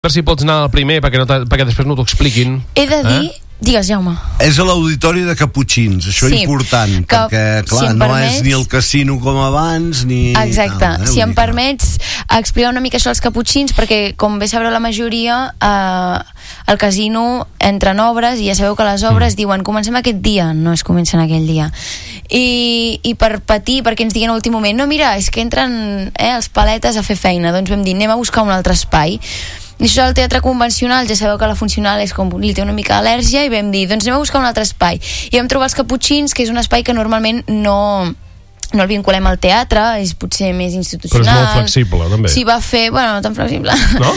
A veure si pots anar al primer perquè després no t'ho expliquin. He de dir... Digues, Jaume. És a l'auditori de Caputxins, això és important, perquè, clar, no és ni el casino com abans, ni... Exacte, si em permets explicar una mica això als Caputxins, perquè, com bé sabreu la majoria, al casino entren obres, i ja sabeu que les obres diuen comencem aquest dia, no es comencen aquell dia. I per patir, perquè ens diguen a l'últim moment, no, mira, és que entren els paletes a fer feina, doncs vam dir, anem a buscar un altre espai. I això al teatre convencional, ja sabeu que la funcional és com li té una mica d'al·lèrgia, i vam dir, doncs anem a buscar un altre espai. I vam trobar els Caputxins, que és un espai que normalment no el vinculem al teatre, és potser més institucional. Però és molt flexible, també. Sí, va fer, bueno, no tan flexible. No?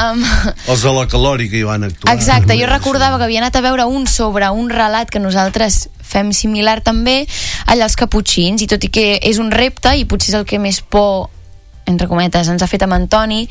Els de la Calòrica hi van actuar. Exacte, jo recordava que havia anat a veure un sobre un relat que nosaltres fem similar també, allà als Caputxins, i tot i que és un repte, i potser és el que més por entre cometes, ens ha fet amb Antoni,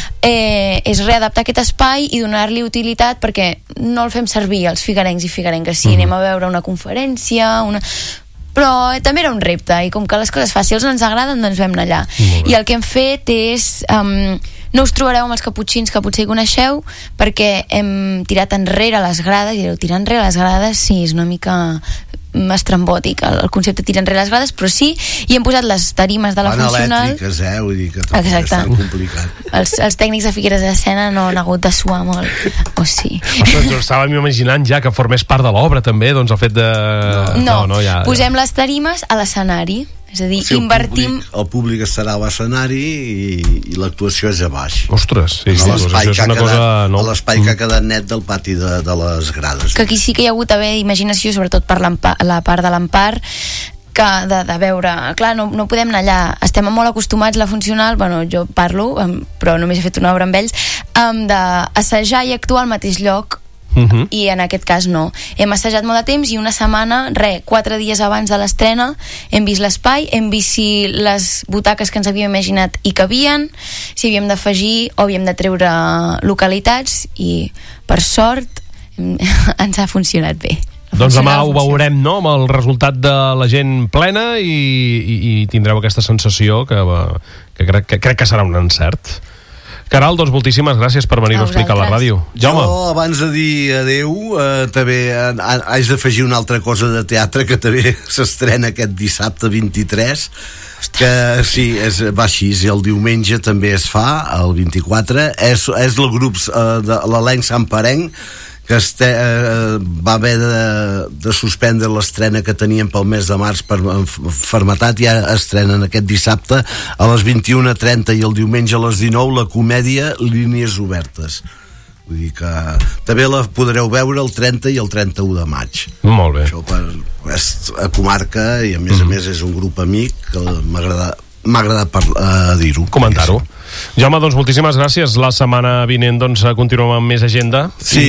és readaptar aquest espai i donar-li utilitat, perquè no el fem servir els figuerencs i figuerenques. Sí, anem a veure una conferència, però també era un repte, i com que les coses fàcils no ens agraden, doncs vam anar allà. I el que hem fet és... no us trobareu amb els Caputxins que potser coneixeu, perquè hem tirat enrere les grades, i tirar enrere les grades, sí, és una mica estrambòtic el concepte tirar enrere les grades, però sí, i hem posat les tarimes de la funcional. Elèctriques, vull dir que també és tan complicat. Els tècnics de Figueres de Sena no han hagut de suar molt, o sí. Doncs estàvem imaginant ja que formés part de l'obra també, doncs el fet de... No, posem les tarimes a l'escenari. És a dir, invertim... El públic estarà a l'escenari i l'actuació és a baix. Ostres, sí, això és una cosa... A l'espai que ha quedat net del pati de les grades. Que aquí sí que hi ha hagut d'haver imaginació, sobretot per la part de l'Empar, que de veure... Clar, no podem anar allà. Estem molt acostumats, la funcional, bueno, jo parlo, però només he fet una obra amb ells, d'assajar i actuar al mateix lloc, i en aquest cas no. Hem assajat molt de temps i una setmana, 4 dies abans de l'estrena, hem vist l'espai, hem vist si les butaques que ens havíem imaginat hi cabien, si havíem d'afegir o havíem de treure localitats, i per sort ens ha funcionat bé. Doncs demà ho veurem, no?, amb el resultat de la gent plena, i tindreu aquesta sensació que crec que serà un encert. Caral, doncs moltíssimes gràcies per venir a explicar a la ràdio. Jaume. Jo, abans de dir adeu, també haig d'afegir una altra cosa de teatre que també s'estrena aquest dissabte 23, que sí, va així, i el diumenge també es fa, el 24, és el grup de l'elenc santparenc, que va haver de suspendre l'estrena que teníem pel mes de març per malaltia. Ja estrenen aquest dissabte a les 21:30 i el diumenge a les 19 la comèdia Línies Obertes. Vull dir que també la podreu veure el 30 i el 31 de maig. Molt bé. Això és a comarca, i a més és un grup amic que m'ha agradat dir-ho. Comentar-ho. Jaume, doncs moltíssimes gràcies. La setmana vinent doncs continuem amb més agenda. Sí.